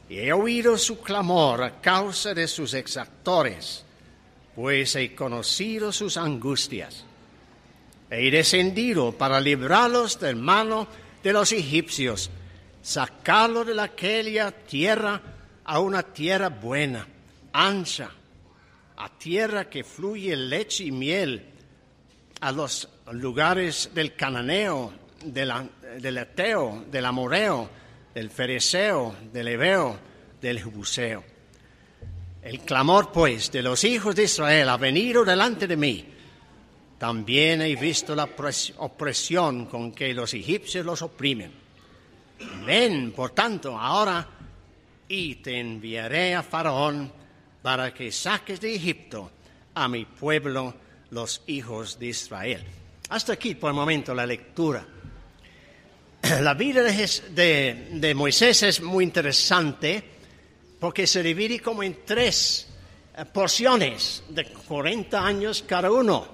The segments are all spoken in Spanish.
y he oído su clamor a causa de sus exactores, pues he conocido sus angustias. He descendido para librarlos de mano de los egipcios, sacarlos de aquella tierra a una tierra buena, ancha, a tierra que fluye leche y miel, a los lugares del cananeo, del eteo, del amoreo, del fereceo, del heveo, del jebuseo. El clamor, pues, de los hijos de Israel ha venido delante de mí. También he visto la opresión con que los egipcios los oprimen. Ven, por tanto, ahora, y te enviaré a Faraón para que saques de Egipto a mi pueblo, los hijos de Israel. Hasta aquí, por el momento, la lectura. La vida de Moisés es muy interesante porque se divide como en 3 porciones de 40 años cada uno.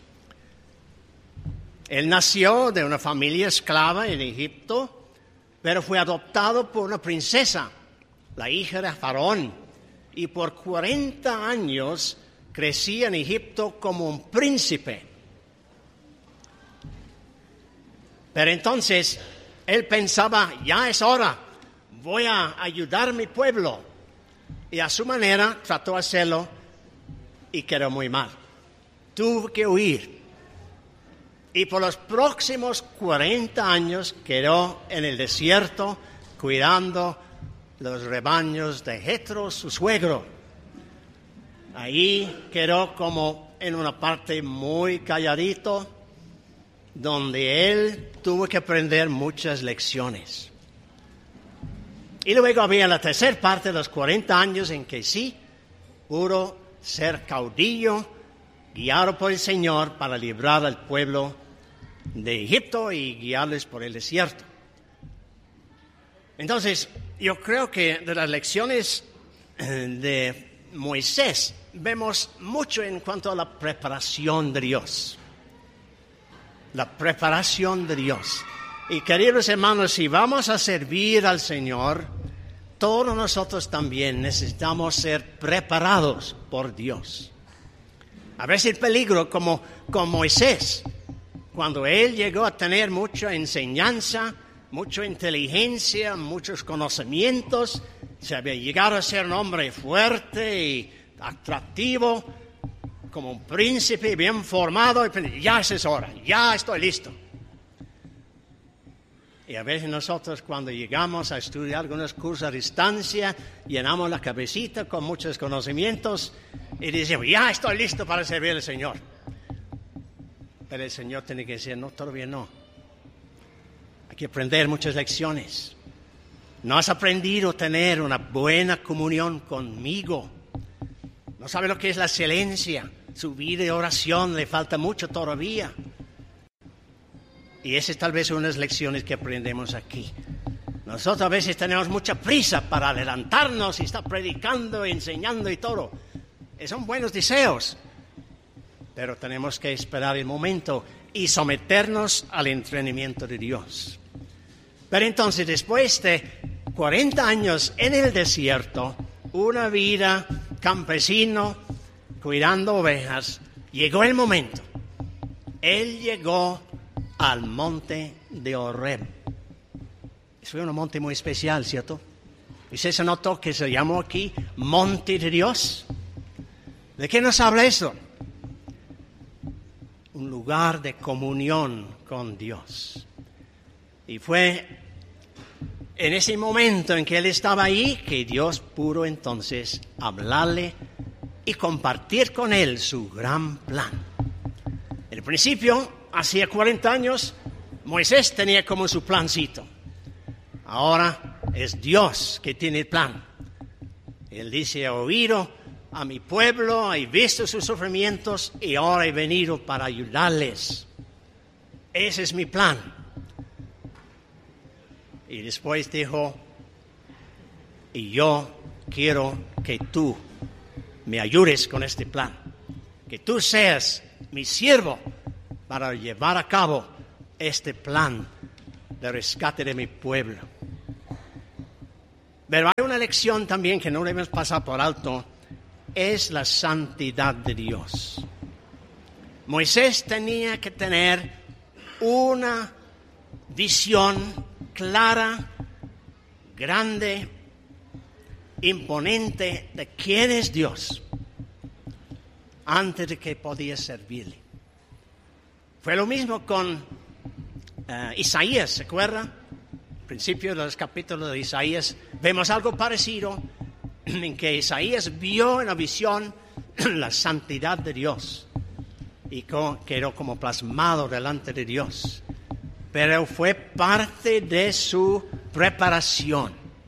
Él nació de una familia esclava en Egipto, pero fue adoptado por una princesa, la hija de Faraón, y por 40 años crecía en Egipto como un príncipe. Pero entonces él pensaba, ya es hora, voy a ayudar a mi pueblo. Y a su manera trató de hacerlo y quedó muy mal. Tuvo que huir. Y por los próximos 40 años quedó en el desierto cuidando los rebaños de Jetro, su suegro. Ahí quedó como en una parte muy calladito, donde él tuvo que aprender muchas lecciones. Y luego había la tercera parte de los 40 años en que sí pudo ser caudillo, guiado por el Señor para librar al pueblo de Egipto y guiarles por el desierto. Entonces, yo creo que de las lecciones de Moisés vemos mucho en cuanto a la preparación de Dios. La preparación de Dios. Y queridos hermanos, si vamos a servir al Señor, todos nosotros también necesitamos ser preparados por Dios. A veces el peligro, como con Moisés, cuando él llegó a tener mucha enseñanza, mucha inteligencia, muchos conocimientos, se había llegado a ser un hombre fuerte y atractivo, como un príncipe bien formado, y ya es hora, ya estoy listo. Y a veces nosotros cuando llegamos a estudiar algunos cursos a distancia, llenamos la cabecita con muchos conocimientos y decimos, ya estoy listo para servir al Señor. Pero el Señor tiene que decir, no, todavía no. Hay que aprender muchas lecciones. No has aprendido a tener una buena comunión conmigo. No sabe lo que es la excelencia. Su vida de oración le falta mucho todavía. Y esa es tal vez una de las lecciones que aprendemos aquí. Nosotros a veces tenemos mucha prisa para adelantarnos y estar predicando, enseñando y todo. Son buenos deseos, pero tenemos que esperar el momento y someternos al entrenamiento de Dios. Pero entonces, después de 40 años en el desierto, una vida campesino, cuidando ovejas, llegó el momento. Él llegó al monte de Horeb. Es un monte muy especial, ¿cierto? Y se notó que se llamó aquí Monte de Dios. ¿De qué nos habla eso? Un lugar de comunión con Dios. Y fue en ese momento en que él estaba ahí que Dios pudo entonces hablarle y compartir con él su gran plan. En el principio, hacía 40 años, Moisés tenía como su plancito. Ahora es Dios que tiene el plan. Él dice, he oído a mi pueblo, he visto sus sufrimientos y ahora he venido para ayudarles. Ese es mi plan. Y después dijo, y yo quiero que tú me ayudes con este plan. Que tú seas mi siervo para llevar a cabo este plan de rescate de mi pueblo. Pero hay una lección también que no debemos pasar por alto, es la santidad de Dios. Moisés tenía que tener una visión clara, grande, imponente de quién es Dios antes de que podía servirle. Fue lo mismo con Isaías, ¿se acuerda? Principio de los capítulos de Isaías vemos algo parecido en que Isaías vio en la visión la santidad de Dios y quedó como plasmado delante de Dios, pero fue parte de su preparación.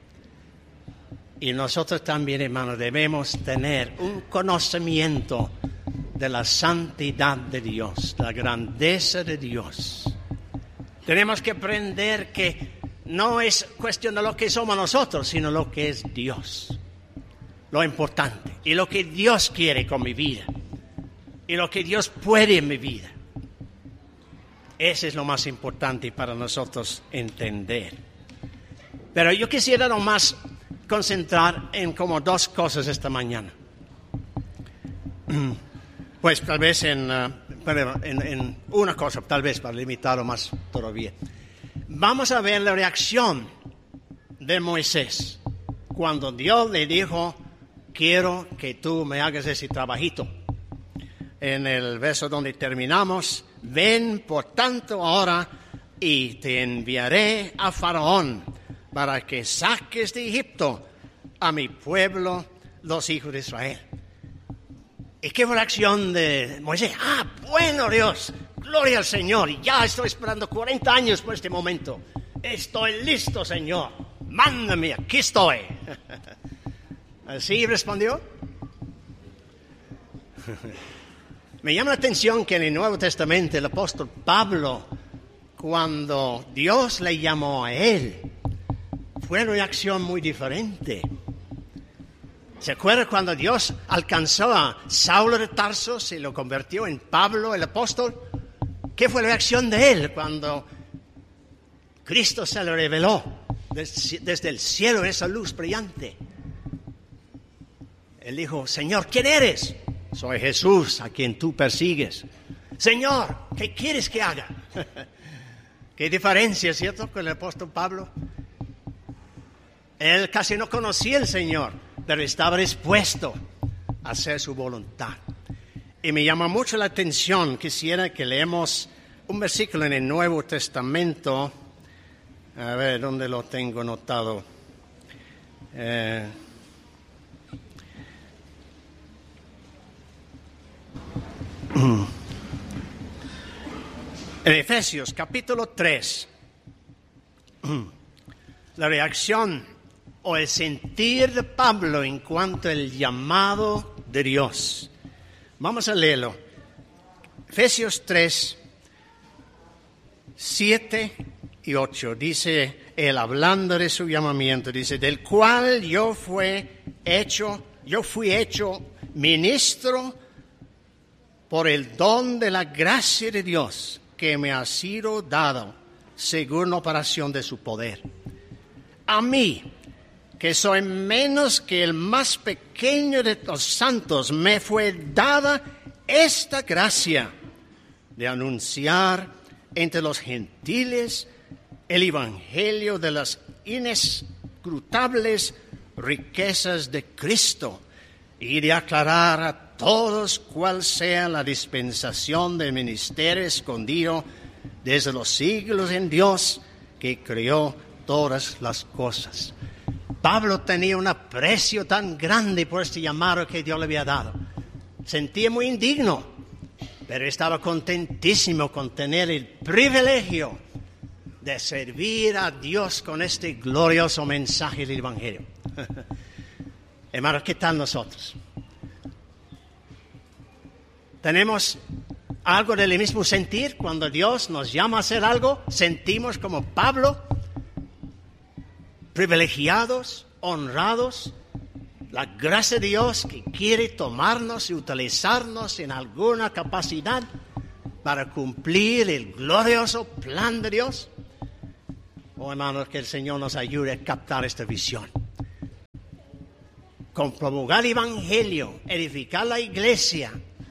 Y nosotros también, hermanos, debemos tener un conocimiento de la santidad de Dios, la grandeza de Dios. Tenemos que aprender que no es cuestión de lo que somos nosotros, sino lo que es Dios. Lo importante. Y lo que Dios quiere con mi vida. Y lo que Dios puede en mi vida. Ese es lo más importante para nosotros entender. Pero yo quisiera nomás concentrar en como dos cosas esta mañana. Pues tal vez en una cosa, tal vez para limitarlo más todavía. Vamos a ver la reacción de Moisés cuando Dios le dijo, quiero que tú me hagas ese trabajito. En el verso donde terminamos, ven por tanto ahora y te enviaré a Faraón para que saques de Egipto a mi pueblo, los hijos de Israel. ¿Y qué fue la acción de Moisés? Bueno Dios, gloria al Señor, ya estoy esperando 40 años por este momento. Estoy listo, Señor, mándame, aquí estoy. ¿Así respondió? Me llama la atención que en el Nuevo Testamento el apóstol Pablo, cuando Dios le llamó a él, fue una reacción muy diferente. ¿Se acuerda cuando Dios alcanzó a Saulo de Tarso y lo convirtió en Pablo el apóstol? ¿Qué fue la reacción de él cuando Cristo se le reveló desde el cielo esa luz brillante? Él dijo, Señor, ¿quién eres? Soy Jesús, a quien tú persigues. Señor, ¿qué quieres que haga? Qué diferencia, ¿cierto?, con el apóstol Pablo. Él casi no conocía al Señor, pero estaba dispuesto a hacer su voluntad. Y me llama mucho la atención, quisiera que leemos un versículo en el Nuevo Testamento. A ver, ¿dónde lo tengo anotado? En Efesios capítulo 3, la reacción o el sentir de Pablo en cuanto al llamado de Dios. Vamos a leerlo. Efesios 3, 7 y 8. Dice él, hablando de su llamamiento, dice, del cual yo fui hecho ministro por el don de la gracia de Dios que me ha sido dado según la operación de su poder. A mí, que soy menos que el más pequeño de los santos, me fue dada esta gracia de anunciar entre los gentiles el evangelio de las inescrutables riquezas de Cristo y de aclarar a todos cuál sea la dispensación del ministerio escondido desde los siglos en Dios que creó todas las cosas. Pablo tenía un aprecio tan grande por este llamado que Dios le había dado. Sentía muy indigno, pero estaba contentísimo con tener el privilegio de servir a Dios con este glorioso mensaje del Evangelio. Hermanos, ¿qué tal nosotros? ¿Tenemos algo del mismo sentir cuando Dios nos llama a hacer algo? ¿Sentimos como Pablo, privilegiados, honrados? La gracia de Dios que quiere tomarnos y utilizarnos en alguna capacidad para cumplir el glorioso plan de Dios. Oh, hermanos, que el Señor nos ayude a captar esta visión. con promulgar el evangelio, edificar la iglesia,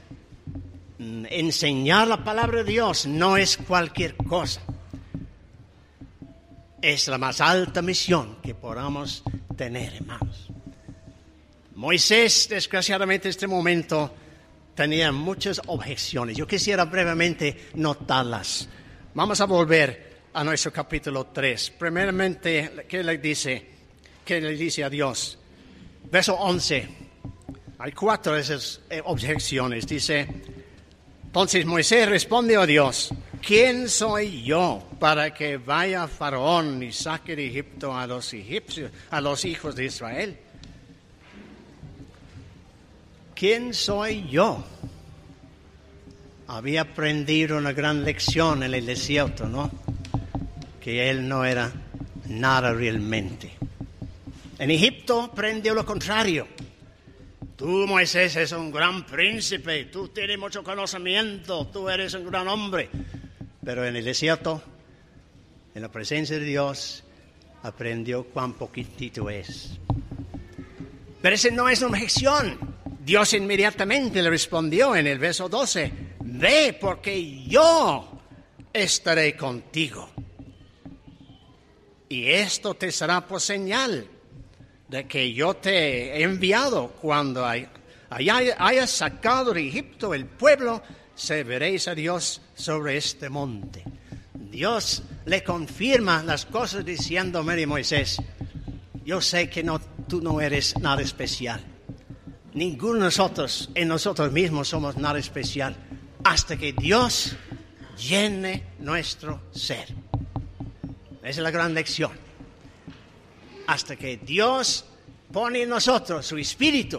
enseñar la palabra de Dios, no es cualquier cosa. Es la más alta misión que podamos tener, hermanos. Moisés, desgraciadamente, en este momento tenía muchas objeciones. Yo quisiera brevemente notarlas. Vamos a volver a nuestro capítulo 3. Primeramente, ¿qué le dice a Dios? Verso 11. Hay 4 de esas objeciones. Dice, entonces Moisés responde a Dios, ¿quién soy yo para que vaya Faraón y saque de Egipto a los egipcios, a los hijos de Israel? ¿Quién soy yo? Había aprendido una gran lección en el desierto, ¿no? Que él no era nada realmente. En Egipto aprendió lo contrario. Tú, Moisés, eres un gran príncipe, tú tienes mucho conocimiento, tú eres un gran hombre. Pero en el desierto, en la presencia de Dios, aprendió cuán poquitito es. Pero esa no es una objeción. Dios inmediatamente le respondió en el verso 12, ve porque yo estaré contigo. Y esto te será por señal de que yo te he enviado. Cuando hayas sacado de Egipto el pueblo, serviréis a Dios sobre este monte. Dios le confirma las cosas diciéndome a Moisés, yo sé que tú no eres nada especial. Ninguno de nosotros, en nosotros mismos, somos nada especial, hasta que Dios llene nuestro ser. Esa es la gran lección. Hasta que Dios pone en nosotros su espíritu,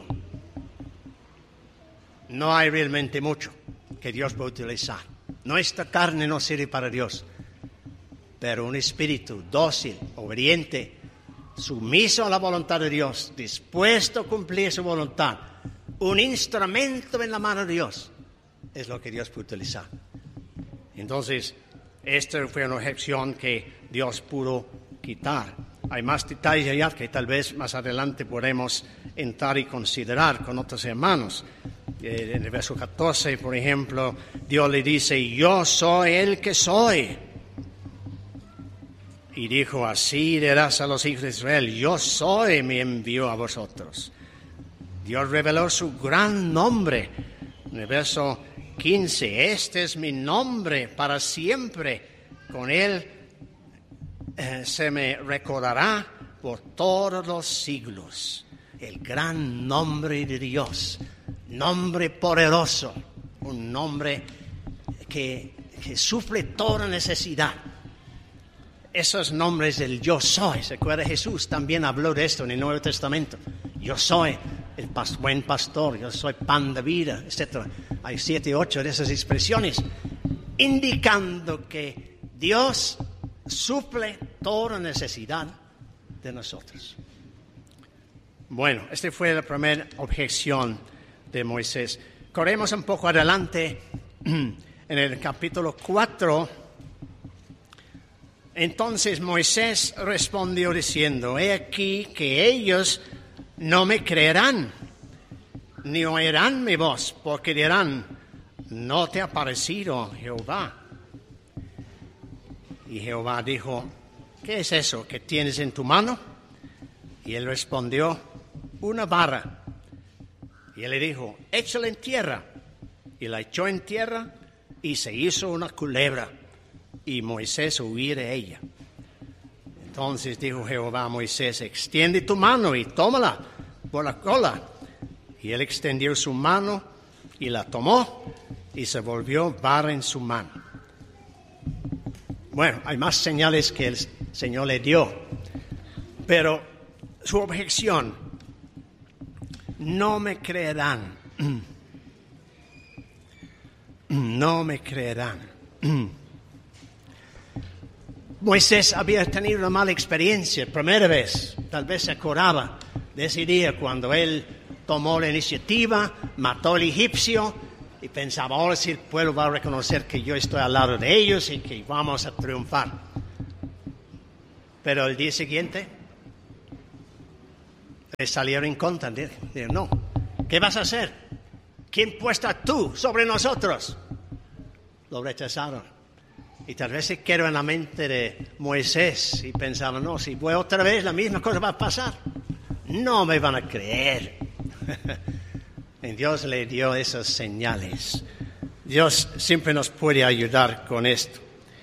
no hay realmente mucho que Dios pueda utilizar. Nuestra carne no sirve para Dios, pero un espíritu dócil, obediente, sumiso a la voluntad de Dios, dispuesto a cumplir su voluntad, un instrumento en la mano de Dios, es lo que Dios puede utilizar. Entonces, esta fue una objeción que Dios pudo quitar. Hay más detalles allá que tal vez más adelante podremos entrar y considerar con otros hermanos. En el verso 14, por ejemplo, Dios le dice, yo soy el que soy. Y dijo, así dirás a los hijos de Israel, yo soy, me envió a vosotros. Dios reveló su gran nombre. En el verso 15, este es mi nombre para siempre. Con él se me recordará por todos los siglos. El gran nombre de Dios, nombre poderoso, un nombre que suple toda necesidad. Esos nombres del yo soy, ¿se acuerda? Jesús también habló de esto en el Nuevo Testamento. Yo soy el buen pastor, yo soy pan de vida, etc. Hay 7 u 8 de esas expresiones, indicando que Dios suple toda necesidad de nosotros. Bueno, esta fue la primera objeción de Moisés. Corremos un poco adelante en el capítulo 4. Entonces Moisés respondió diciendo, he aquí que ellos no me creerán, ni oirán mi voz, porque dirán, no te ha parecido Jehová. Y Jehová dijo, ¿qué es eso que tienes en tu mano? Y él respondió, una vara. Y él le dijo, échala en tierra. Y la echó en tierra y se hizo una culebra. Y Moisés huyó de ella. Entonces dijo Jehová a Moisés, extiende tu mano y tómala por la cola. Y él extendió su mano y la tomó y se volvió vara en su mano. Bueno, hay más señales que el Señor le dio, pero su objeción, no me creerán, no me creerán. Moisés había tenido una mala experiencia, primera vez, tal vez se acordaba de ese día cuando él tomó la iniciativa, mató al egipcio y pensaba, ahora sí el pueblo va a reconocer que yo estoy al lado de ellos y que vamos a triunfar. Pero el día siguiente, Le salieron en contra. Dijeron, no, ¿qué vas a hacer? ¿Quién puesta tú sobre nosotros? Lo rechazaron. Y tal vez se quedó en la mente de Moisés y pensaban, no, si voy otra vez, la misma cosa va a pasar. No me van a creer. Y Dios le dio esas señales. Dios siempre nos puede ayudar con esto.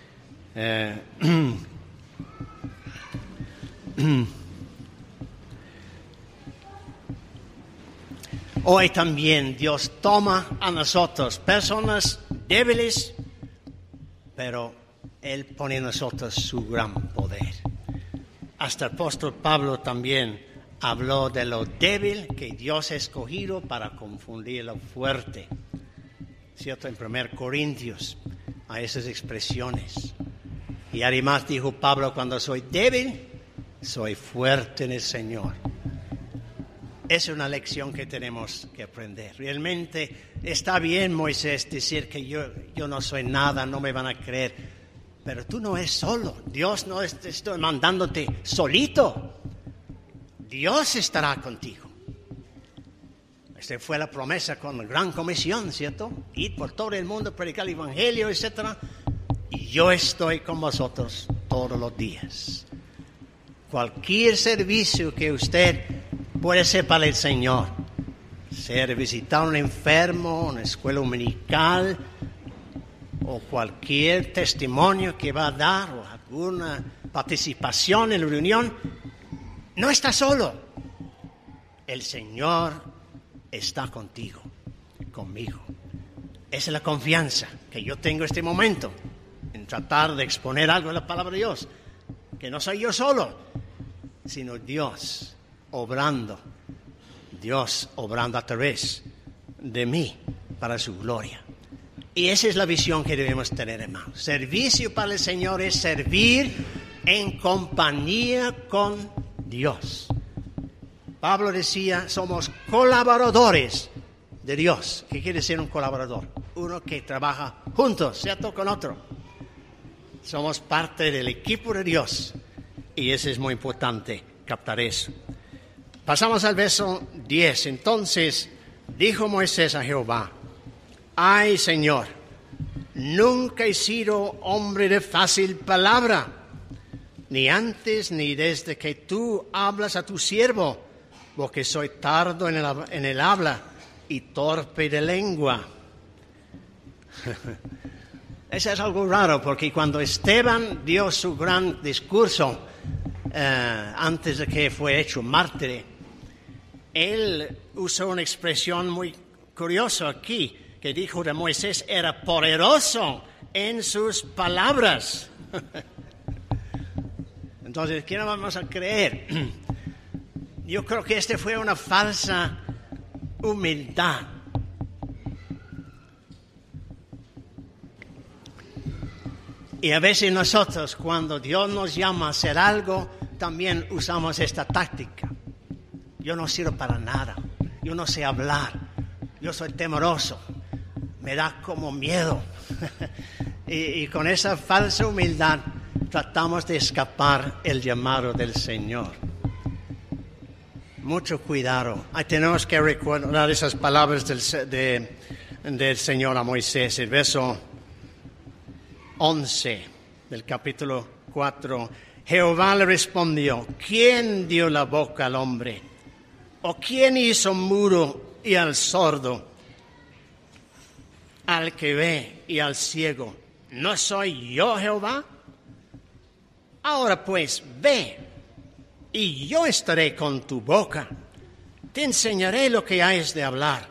Hoy también Dios toma a nosotros, personas débiles, pero Él pone en nosotros su gran poder. Hasta el apóstol Pablo también habló de lo débil que Dios ha escogido para confundir lo fuerte. ¿Cierto? En 1 Corintios hay esas expresiones. Y además dijo Pablo, cuando soy débil, soy fuerte en el Señor. Es una lección que tenemos que aprender. Realmente está bien, Moisés, decir que yo no soy nada, no me van a creer. Pero tú no eres solo. Dios no está mandándote solito. Dios estará contigo. Esta fue la promesa con la gran comisión, ¿cierto? Ir por todo el mundo, predicar el evangelio, etc. Y yo estoy con vosotros todos los días. Cualquier servicio que usted puede ser para el Señor, sea visitar a un enfermo, una escuela dominical, o cualquier testimonio que va a dar, o alguna participación en la reunión, no está solo. El Señor está contigo, conmigo. Esa es la confianza que yo tengo en este momento, en tratar de exponer algo de la palabra de Dios, que no soy yo solo, sino Dios obrando a través de mí para su gloria. Y esa es la visión que debemos tener, hermanos. Servicio para el Señor es servir en compañía con Dios. Pablo decía, somos colaboradores de Dios. ¿Qué quiere decir un colaborador? Uno que trabaja juntos, ¿cierto? Con otro. Somos parte del equipo de Dios. Y eso es muy importante, captar eso. Pasamos al verso 10. Entonces dijo Moisés a Jehová, ay, Señor, nunca he sido hombre de fácil palabra, ni antes ni desde que tú hablas a tu siervo, porque soy tardo en el habla y torpe de lengua. Eso es algo raro, porque cuando Esteban dio su gran discurso, antes de que fue hecho mártir, él usó una expresión muy curiosa aquí, que dijo de Moisés, era poderoso en sus palabras. Entonces, ¿qué no vamos a creer? Yo creo que fue una falsa humildad. Y a veces nosotros, cuando Dios nos llama a hacer algo, también usamos esta táctica. Yo no sirvo para nada. Yo no sé hablar. Yo soy temeroso. Me da como miedo. y con esa falsa humildad tratamos de escapar el llamado del Señor. Mucho cuidado. Tenemos que recordar esas palabras del Señor a Moisés. El verso 11 del capítulo 4. Jehová le respondió, ¿quién dio la boca al hombre? ¿O quién hizo mudo y al sordo? Al que ve y al ciego. ¿No soy yo Jehová? Ahora pues, ve, y yo estaré con tu boca. Te enseñaré lo que hayas de hablar.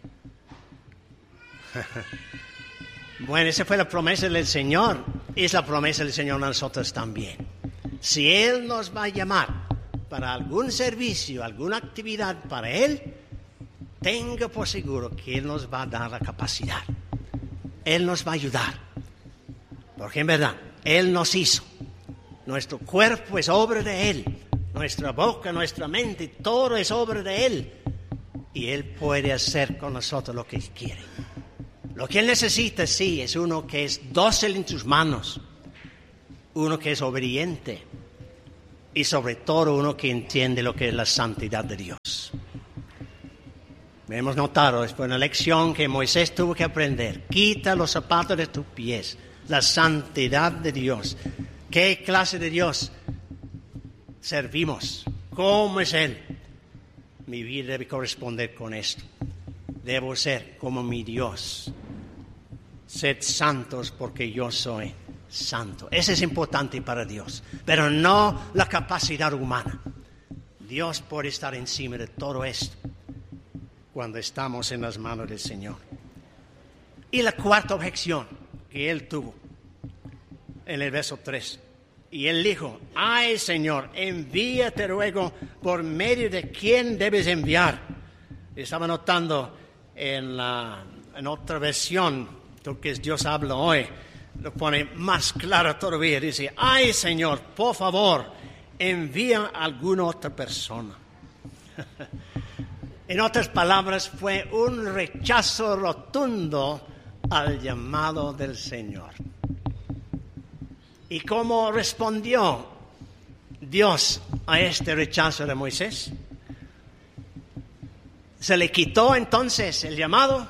Bueno, esa fue la promesa del Señor. Es la promesa del Señor a nosotros también. Si Él nos va a llamar para algún servicio, alguna actividad para Él, tenga por seguro que Él nos va a dar la capacidad. Él nos va a ayudar. Porque en verdad, Él nos hizo. Nuestro cuerpo es obra de Él. Nuestra boca, nuestra mente, todo es obra de Él. Y Él puede hacer con nosotros lo que Él quiere. Lo que Él necesita, sí, es uno que es dócil en sus manos. Uno que es obediente. y sobre todo uno que entiende lo que es la santidad de Dios. Hemos notado, es una lección que Moisés tuvo que aprender. Quita los zapatos de tus pies, la santidad de Dios. ¿Qué clase de Dios servimos? ¿Cómo es Él? Mi vida debe corresponder con esto. Debo ser como mi Dios. Sed santos porque yo soy santo. Eso es importante para Dios, pero no la capacidad humana. Dios puede estar encima de todo esto cuando estamos en las manos del Señor. Y la cuarta objeción que él tuvo en el verso 3. Y él dijo: ay, Señor, envíate luego por medio de quién debes enviar. Estaba notando en otra versión, lo que Dios habla hoy, lo pone más claro todavía. Dice: ay, Señor, por favor, envía a alguna otra persona. En otras palabras, fue un rechazo rotundo al llamado del Señor. ¿Y cómo respondió Dios a este rechazo de Moisés? ¿Se le quitó entonces el llamado?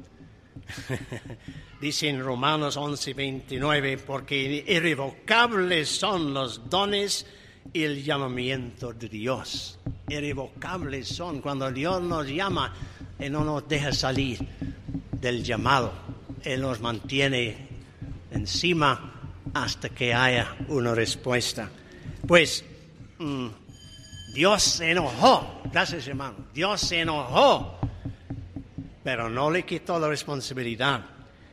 Dice en Romanos 11:29, porque irrevocables son los dones y el llamamiento de Dios. Irrevocables son. Cuando Dios nos llama, Él no nos deja salir del llamado. Él nos mantiene encima hasta que haya una respuesta. Pues Dios se enojó. Gracias, hermano. Dios se enojó, pero no le quitó la responsabilidad.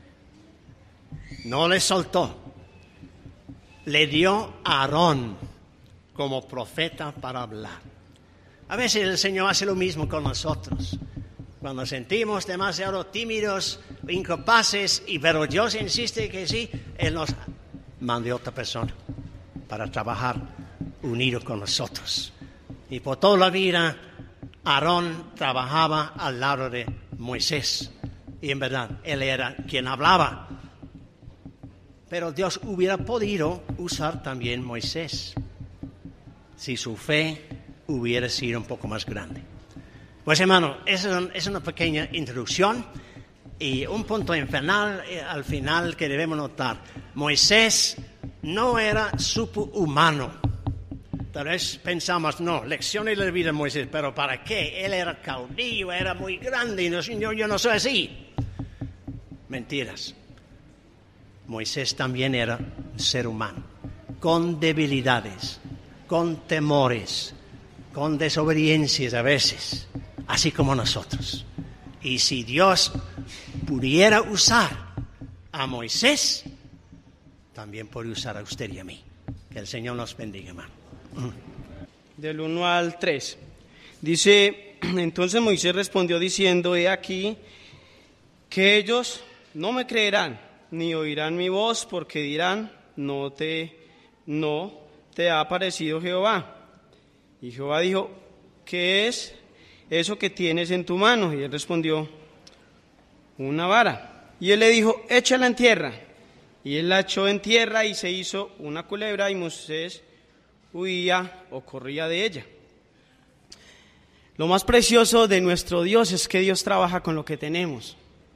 No le soltó. Le dio a Aarón como profeta para hablar. A veces el Señor hace lo mismo con nosotros. Cuando sentimos demasiado tímidos, incapaces, pero Dios insiste que sí, Él nos manda a otra persona para trabajar unido con nosotros. Y por toda la vida, Aarón trabajaba al lado de Moisés. Y en verdad, él era quien hablaba. Pero Dios hubiera podido usar también Moisés si su fe hubiera sido un poco más grande. Pues hermano, es una pequeña introducción y un punto infernal al final que debemos notar. Moisés no era superhumano. Tal vez pensamos, no, lecciones de la vida de Moisés, pero ¿para qué? Él era caudillo, era muy grande y yo no soy así. Mentiras. Moisés también era un ser humano, con debilidades, con temores, con desobediencias a veces, así como nosotros. Y si Dios pudiera usar a Moisés, también puede usar a usted y a mí. Que el Señor nos bendiga, hermano. Del 1 al 3. Dice: entonces Moisés respondió diciendo: he aquí que ellos no me creerán, ni oirán mi voz, porque dirán: no te ha aparecido Jehová. Y Jehová dijo: ¿qué es eso que tienes en tu mano? Y él respondió: una vara. Y él le dijo: échala en tierra. Y él la echó en tierra y se hizo una culebra, y Moisés huía o corría de ella. Lo más precioso de nuestro Dios es que Dios trabaja con lo que tenemos.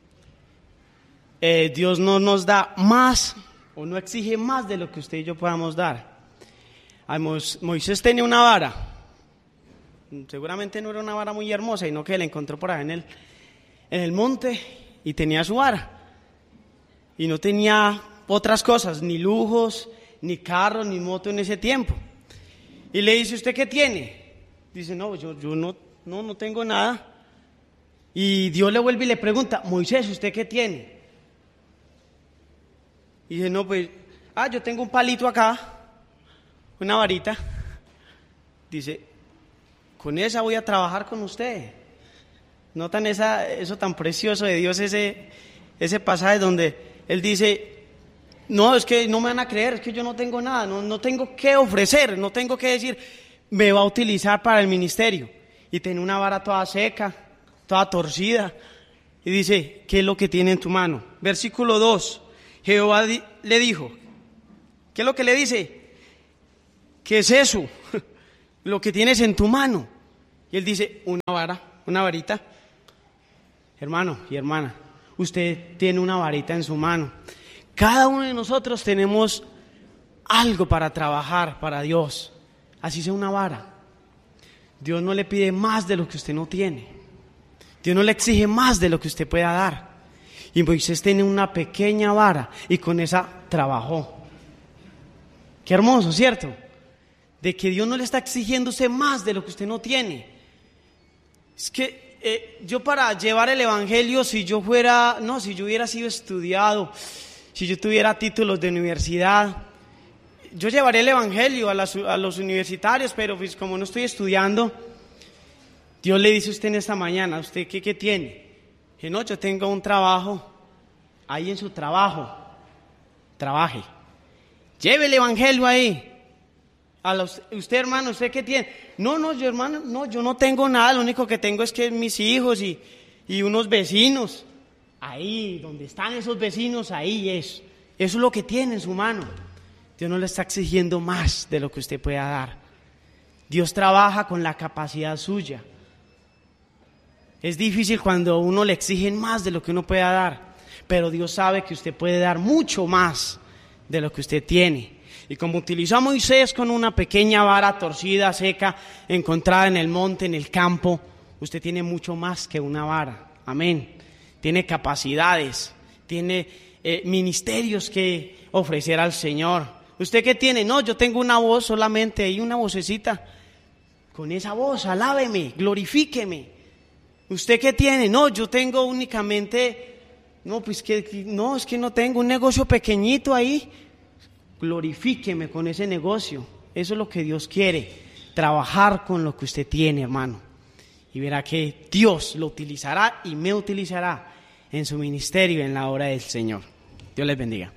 Dios no nos da más o no exige más de lo que usted y yo podamos dar. Moisés tenía una vara. Seguramente no era una vara muy hermosa, sino que la encontró por ahí en el monte y tenía su vara. Y no tenía otras cosas, ni lujos, ni carro, ni moto en ese tiempo. Y le dice: ¿usted qué tiene? Dice: no, yo no tengo nada. Y Dios le vuelve y le pregunta: Moisés, ¿usted qué tiene? Y dice: no, pues, yo tengo un palito acá, una varita. Dice: con esa voy a trabajar con usted. ¿Notan eso tan precioso de Dios, ese pasaje donde Él dice: no, es que no me van a creer, es que yo no tengo nada, no tengo que ofrecer, no tengo que decir, me va a utilizar para el ministerio. Y tiene una vara toda seca, toda torcida. Y dice: ¿qué es lo que tiene en tu mano? Versículo 2, Jehová le dijo, ¿qué es lo que le dice? ¿Qué es eso? lo que tienes en tu mano. Y él dice, una varita. Hermano y hermana, usted tiene una varita en su mano. Cada uno de nosotros tenemos algo para trabajar para Dios, así sea una vara. Dios no le pide más de lo que usted no tiene. Dios no le exige más de lo que usted pueda dar. Y Moisés tiene una pequeña vara y con esa trabajó. Qué hermoso, ¿cierto? De que Dios no le está exigiendo a usted más de lo que usted no tiene. Es que yo para llevar el evangelio, si yo hubiera sido estudiado, si yo tuviera títulos de universidad, yo llevaría el evangelio a los universitarios, pero pues como no estoy estudiando, Dios le dice a usted en esta mañana, ¿usted qué tiene? Que no, yo tengo un trabajo. Ahí en su trabajo, trabaje. Lleve el evangelio ahí. Usted, hermano, ¿usted qué tiene? No, yo, hermano, no, yo no tengo nada. Lo único que tengo es que mis hijos y unos vecinos. Ahí, donde están esos vecinos, ahí es. Eso es lo que tiene en su mano. Dios no le está exigiendo más de lo que usted pueda dar. Dios trabaja con la capacidad suya. Es difícil cuando a uno le exigen más de lo que uno pueda dar, pero Dios sabe que usted puede dar mucho más de lo que usted tiene. Y como utilizó a Moisés con una pequeña vara torcida, seca, encontrada en el monte, en el campo, usted tiene mucho más que una vara. Amén. Tiene capacidades, tiene ministerios que ofrecer al Señor. ¿Usted qué tiene? No, yo tengo una voz solamente ahí, una vocecita. Con esa voz, alábeme, glorifíqueme. ¿Usted qué tiene? No, yo tengo únicamente, es que no tengo un negocio pequeñito ahí. Glorifíqueme con ese negocio. Eso es lo que Dios quiere, trabajar con lo que usted tiene, hermano. Y verá que Dios lo utilizará y me utilizará en su ministerio y en la obra del Señor. Dios les bendiga.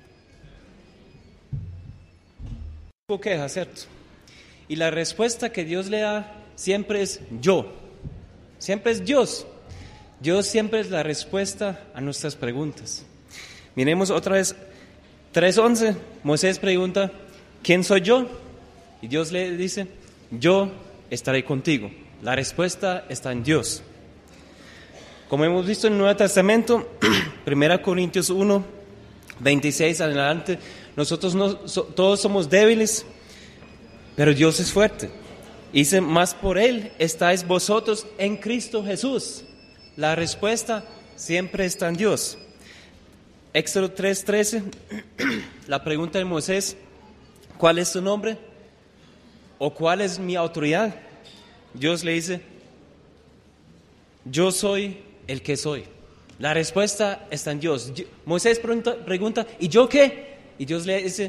Queja, ¿cierto? Y la respuesta que Dios le da siempre es yo. Siempre es Dios. Dios siempre es la respuesta a nuestras preguntas. Miremos otra vez 3:11. Moisés pregunta, ¿quién soy yo? Y Dios le dice, yo estaré contigo. La respuesta está en Dios. Como hemos visto en el Nuevo Testamento, 1 Corintios 1, 26 adelante, nosotros todos somos débiles, pero Dios es fuerte. Dice, más por Él estáis vosotros en Cristo Jesús. La respuesta siempre está en Dios. Éxodo 3:13, la pregunta de Moisés, ¿cuál es tu nombre? ¿O cuál es mi autoridad? Dios le dice, yo soy el que soy. La respuesta está en Dios. Moisés pregunta, ¿y yo qué? Y Dios le dice,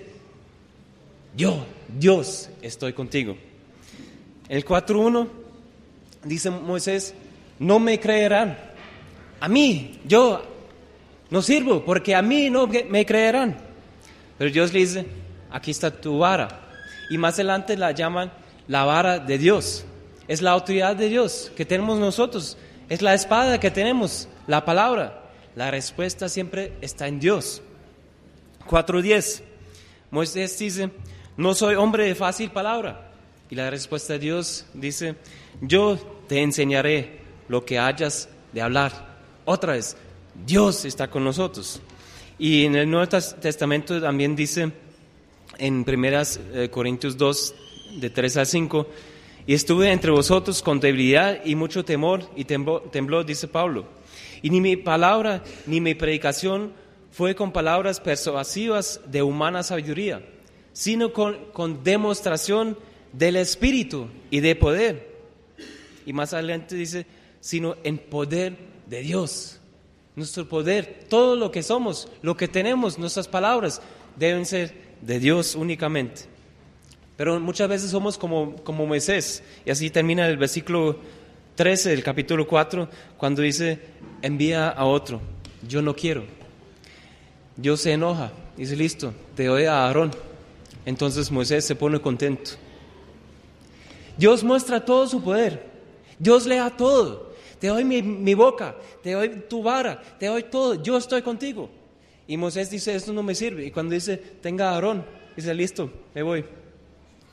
Dios, estoy contigo. El 4:1 dice Moisés, no me creerán. A mí, yo no sirvo porque a mí no me creerán. Pero Dios le dice, aquí está tu vara. Y más adelante la llaman la vara de Dios. Es la autoridad de Dios que tenemos nosotros. Es la espada que tenemos, la palabra. La respuesta siempre está en Dios. 4:10. Moisés dice, no soy hombre de fácil palabra. Y la respuesta de Dios dice, yo te enseñaré lo que hayas de hablar. Otra vez, Dios está con nosotros. Y en el Nuevo Testamento también dice, en 1 Corintios 2, de 3 al 5, y estuve entre vosotros con debilidad y mucho temor y temblor, dice Pablo. Y ni mi palabra ni mi predicación fue con palabras persuasivas de humana sabiduría, sino con demostración del Espíritu y de poder. Y más adelante dice, sino en poder de Dios. Nuestro poder, todo lo que somos, lo que tenemos, nuestras palabras, deben ser de Dios únicamente. Pero muchas veces somos como Moisés, y así termina el versículo 13 del capítulo 4, cuando dice, envía a otro, yo no quiero. Dios se enoja, dice, listo, te doy a Aarón. Entonces Moisés se pone contento. Dios muestra todo su poder, Dios le da todo. Te doy mi boca, te doy tu vara, te doy todo, yo estoy contigo. Y Moisés dice, esto no me sirve. Y cuando dice, tenga a Aarón, dice, listo, me voy.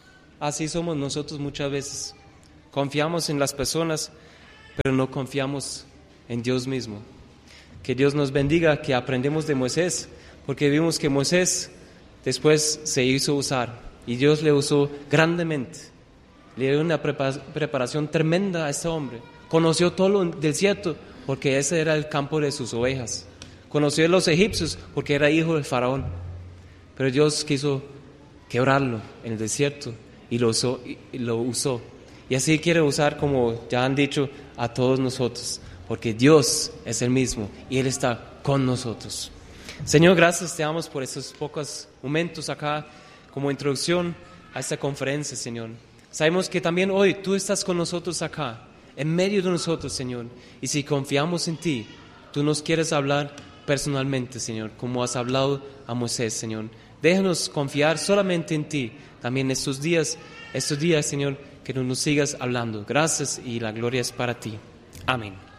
así somos nosotros muchas veces. Confiamos en las personas, pero no confiamos en Dios mismo. Que Dios nos bendiga, que aprendemos de Moisés, porque vimos que Moisés después se hizo usar y Dios le usó grandemente. Le dio una preparación tremenda a este hombre. Conoció todo el desierto porque ese era el campo de sus ovejas. Conoció a los egipcios porque era hijo del faraón. Pero Dios quiso quebrarlo en el desierto y lo usó. Y así quiere usar, como ya han dicho, a todos nosotros, porque Dios es el mismo y Él está con nosotros. Señor, gracias te damos por estos pocos momentos acá como introducción a esta conferencia, Señor. Sabemos que también hoy tú estás con nosotros acá, en medio de nosotros, Señor. Y si confiamos en ti, tú nos quieres hablar personalmente, Señor, como has hablado a Moisés, Señor. Déjanos confiar solamente en ti también estos días, Señor, que nos sigas hablando. Gracias y la gloria es para ti. Amén.